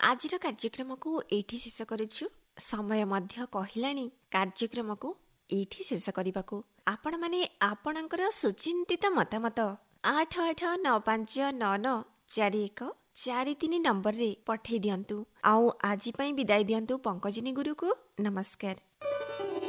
ଆଜିର କାର୍ଯ୍ୟକ୍ରମକୁ ଏଇଠି ଶେଷ କରୁଛୁ। ସମୟ ମଧ୍ୟ କହିଲାଣି କାର୍ଯ୍ୟକ୍ରମକୁ ଏଇଠି ଶେଷ କରିବାକୁ। ଆପଣମାନେ ଆପଣଙ୍କର ସୁଚିନ୍ତିତ ମତାମତ 8895994143 ନମ୍ବରରେ ପଠାଇ ଦିଅନ୍ତୁ। ଆଉ ଆଜି ପାଇଁ ବିଦାୟ ଦିଅନ୍ତୁ ପଙ୍କଜିନୀ ଗୁରୁକୁ। ନମସ୍କାର।